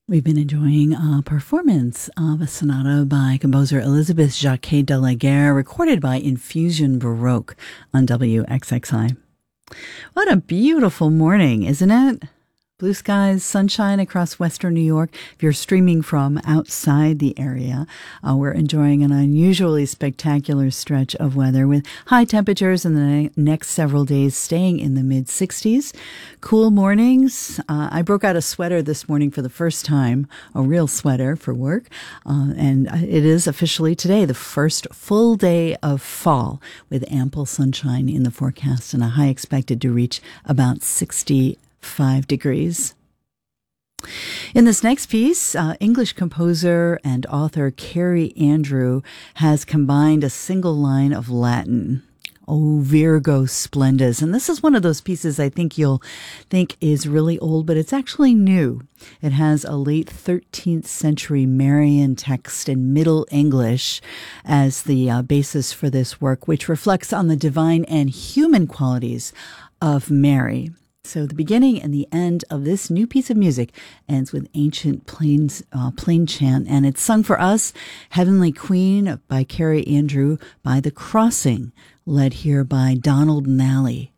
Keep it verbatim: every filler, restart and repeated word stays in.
We've been enjoying a performance of a sonata by composer Elizabeth Jacquet de la Guerre, recorded by Infusion Baroque on W X X I. What a beautiful morning, isn't it? Blue skies, sunshine across western New York. If you're streaming from outside the area, uh, we're enjoying an unusually spectacular stretch of weather with high temperatures in the ne- next several days staying in the mid sixties. Cool mornings. Uh, I broke out a sweater this morning for the first time, a real sweater for work. Uh, and it is officially today the first full day of fall with ample sunshine in the forecast and a high expected to reach about sixty five degrees. In this next piece, uh, English composer and author Carrie Andrew has combined a single line of Latin. O Virgo Splendens. And this is one of those pieces I think you'll think is really old, but it's actually new. It has a late thirteenth century Marian text in Middle English as the uh, basis for this work, which reflects on the divine and human qualities of Mary. So the beginning and the end of this new piece of music ends with ancient plains, uh, plain chant, and it's sung for us, Heavenly Queen by Carrie Andrew, by The Crossing, led here by Donald Nally.